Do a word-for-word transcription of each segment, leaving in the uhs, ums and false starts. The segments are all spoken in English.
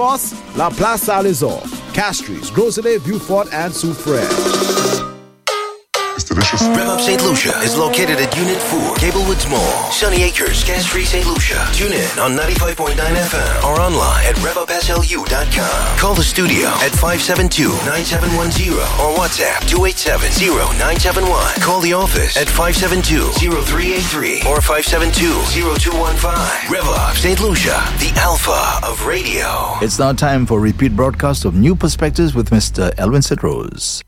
Boss, La Place Saint-Lazare, Castries, Groselet, Beaufort, and Soufrière. It's delicious. Rev Up Saint Lucia is located at Unit four, Gablewoods Mall, Sunny Acres, Castries, Saint Lucia. Tune in on ninety-five point nine F M or online at rev up s l u dot com. Call the studio at five seven two, nine seven one zero or WhatsApp two eight seven, zero nine seven one. Call the office at five seven two, zero three eight three or five seven two, zero two one five. Rev Up Saint Lucia, the alpha of radio. It's now time for repeat broadcast of New Perspectives with Mister Elwin Citrose.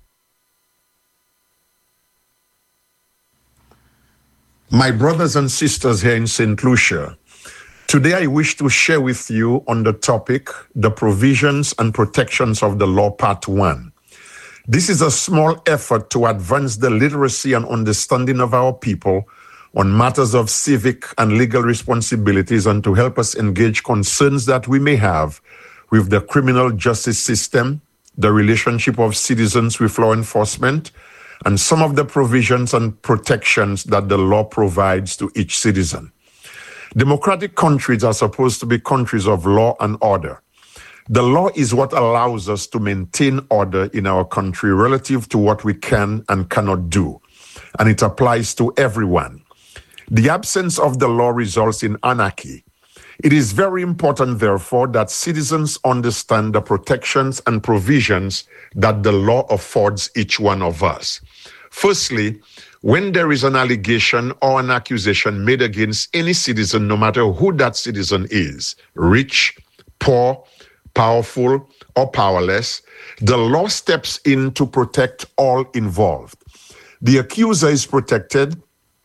My brothers and sisters here in Saint Lucia, today I wish to share with you on the topic, the provisions and protections of the law, part one. This is a small effort to advance the literacy and understanding of our people on matters of civic and legal responsibilities and to help us engage concerns that we may have with the criminal justice system, the relationship of citizens with law enforcement, and some of the provisions and protections that the law provides to each citizen. Democratic countries are supposed to be countries of law and order. The law is what allows us to maintain order in our country relative to what we can and cannot do, and it applies to everyone. The absence of the law results in anarchy. It is very important, therefore, that citizens understand the protections and provisions that the law affords each one of us. Firstly, when there is an allegation or an accusation made against any citizen, no matter who that citizen is, rich, poor, powerful, or powerless, the law steps in to protect all involved. The accuser is protected,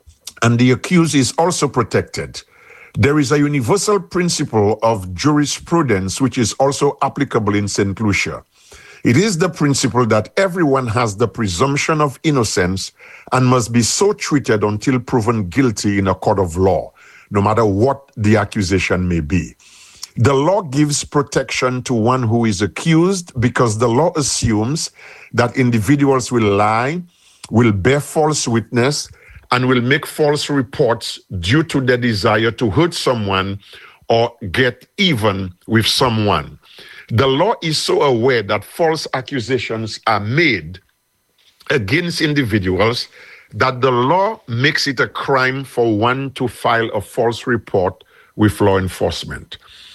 and the accused is also protected. There is a universal principle of jurisprudence which is also applicable in Saint Lucia. It is the principle that everyone has the presumption of innocence and must be so treated until proven guilty in a court of law, no matter what the accusation may be. The law gives protection to one who is accused because the law assumes that individuals will lie, will bear false witness, and will make false reports due to their desire to hurt someone or get even with someone. The law is so aware that false accusations are made against individuals that the law makes it a crime for one to file a false report with law enforcement.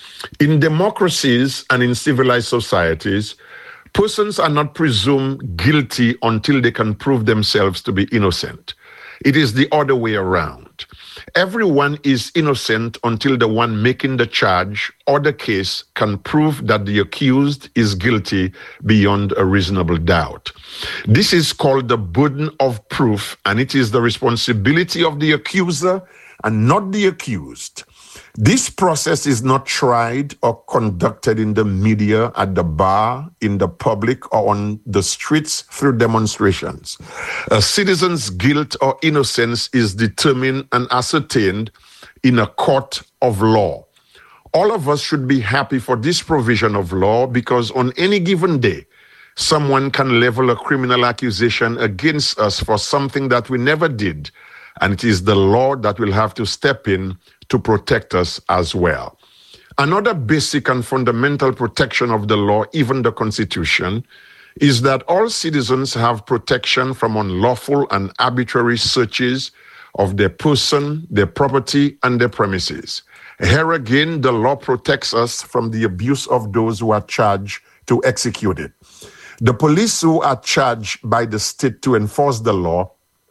In democracies and in civilized societies, persons are not presumed guilty until they can prove themselves to be innocent. It is the other way around. Everyone is innocent until the one making the charge or the case can prove that the accused is guilty beyond a reasonable doubt. This is called the burden of proof, and it is the responsibility of the accuser and not the accused. This process is not tried or conducted in the media, at the bar, in the public, or on the streets through demonstrations. A citizen's guilt or innocence is determined and ascertained in a court of law. All of us should be happy for this provision of law because on any given day, someone can level a criminal accusation against us for something that we never did, and it is the law that will have to step in to protect us as well. Another basic and fundamental protection of the law, even the Constitution, is that all citizens have protection from unlawful and arbitrary searches of their person, their property, and their premises. Here again, the law protects us from the abuse of those who are charged to execute it. The police who are charged by the state to enforce the law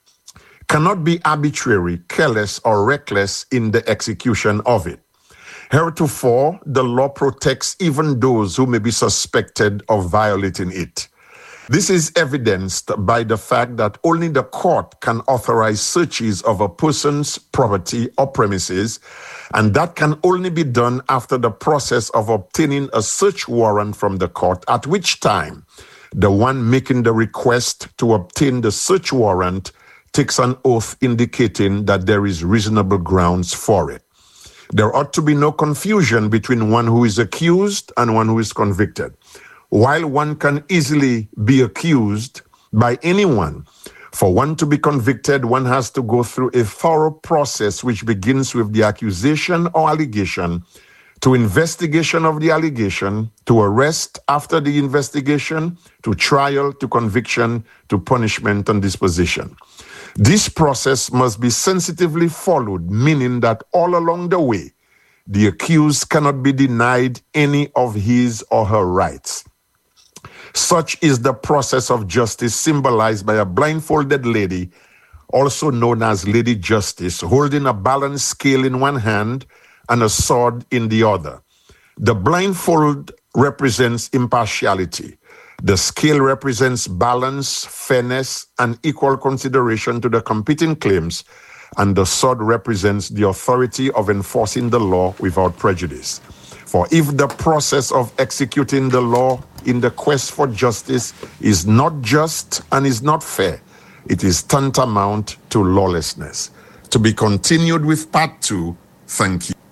cannot be arbitrary, careless, or reckless in the execution of it. Heretofore, the law protects even those who may be suspected of violating it. This is evidenced by the fact that only the court can authorize searches of a person's property or premises, and that can only be done after the process of obtaining a search warrant from the court, at which time the one making the request to obtain the search warrant takes an oath indicating that there is reasonable grounds for it. There ought to be no confusion between one who is accused and one who is convicted. While one can easily be accused by anyone, for one to be convicted, one has to go through a thorough process which begins with the accusation or allegation to investigation of the allegation, to arrest after the investigation, to trial, to conviction, to punishment and disposition. This process must be sensitively followed, meaning that all along the way, the accused cannot be denied any of his or her rights. Such is the process of justice symbolized by a blindfolded lady, also known as Lady Justice, holding a balanced scale in one hand and a sword in the other. The blindfold represents impartiality. The scale represents balance, fairness, and equal consideration to the competing claims, and the sword represents the authority of enforcing the law without prejudice. For if the process of executing the law in the quest for justice is not just and is not fair, it is tantamount to lawlessness. To be continued with part two. Thank you.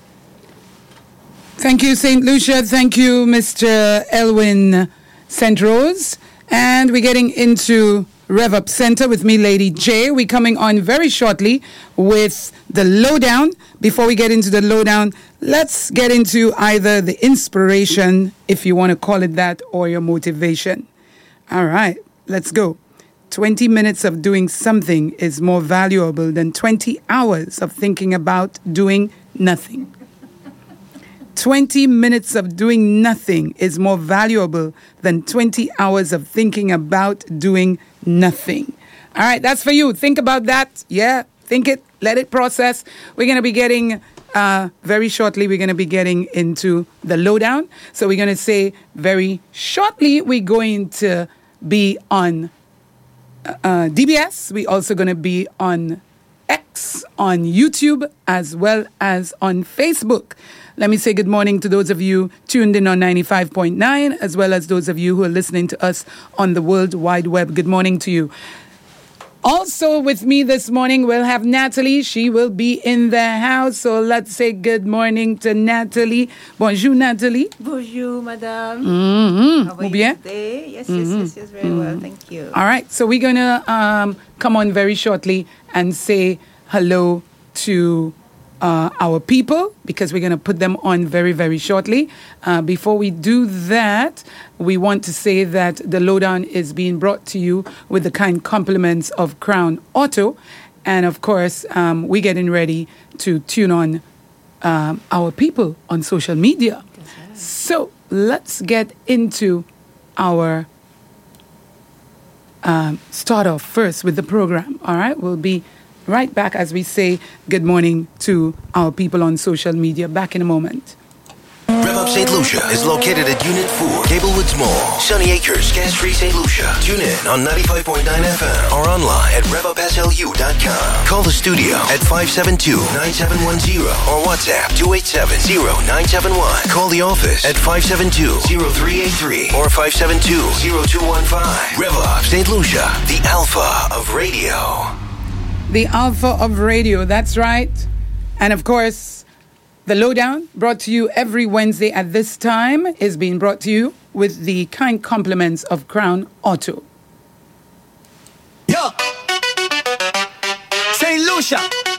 Thank you, Saint Lucia. Thank you, Mister Elwin Saint Rose. And we're getting into Rev Up Center with me, Lady J. We're coming on very shortly with the lowdown. Before we get into the lowdown, let's get into either the inspiration, if you want to call it that, or your motivation. All right, let's go. twenty minutes of doing something is more valuable than twenty hours of thinking about doing nothing. twenty minutes of doing nothing is more valuable than twenty hours of thinking about doing nothing. All right, that's for you. Think about that. Yeah, think it, let it process. We're going to be getting, uh, very shortly, we're going to be getting into the lowdown. So we're going to say very shortly, we're going to be on uh, D B S. We're also going to be on X, on YouTube, as well as on Facebook. Let me say good morning to those of you tuned in on ninety-five point nine, as well as those of you who are listening to us on the World Wide Web. Good morning to you. Also with me this morning, we'll have Natalie. She will be in the house. So let's say good morning to Natalie. Bonjour, Natalie. Bonjour, madame. Mm-hmm. How are you bien? today? Yes, Mm-hmm. yes, yes, yes, very mm-hmm. well. Thank you. All right. So we're going to um, come on very shortly and say hello to Uh, our people, because we're going to put them on very, very shortly. Uh, before we do that, we want to say that the lowdown is being brought to you with the kind compliments of Crown Auto. And of course, um, we're getting ready to tune on um, our people on social media. Right. So let's get into our um, start off first with the program. All right, we'll be right back as we say good morning to our people on social media. Back in a moment. Rev Up Saint Lucia is located at Unit four, Gablewoods Mall, Sunny Acres, Gas-Free Saint Lucia. Tune in on ninety-five point nine F M or online at rev up s l u dot com. Call the studio at five seven two, nine seven one zero or WhatsApp two eight seven, zero nine seven one. Call the office at five seven two, zero three eight three or five seven two, zero two one five. Rev Up Saint Lucia, the alpha of radio. The alpha of radio, that's right. And of course, the lowdown, brought to you every Wednesday at this time, is being brought to you with the kind compliments of Crown Auto. Yo, Saint Lucia.